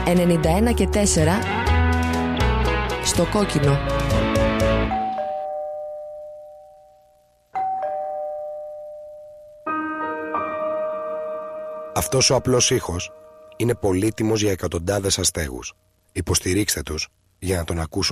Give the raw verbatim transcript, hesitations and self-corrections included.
ενενήντα ένα και τέσσερα στο κόκκινο. Αυτός ο απλός ήχος είναι πολύτιμος για εκατοντάδες αστέγους. Υποστηρίξτε τους για να τον ακούσουν